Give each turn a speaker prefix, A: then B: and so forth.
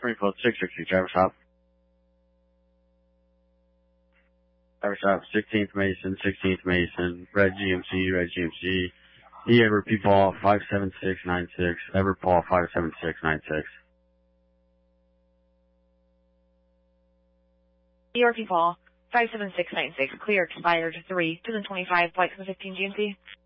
A: Springfield 660, driver stop. Driver stop, 16th Mason, red GMC. E. Edward P. Paul, 57696, Edward Paul, 57696.
B: ERP Paul, 57696, clear, expired 3/2025, flight 715 GMC.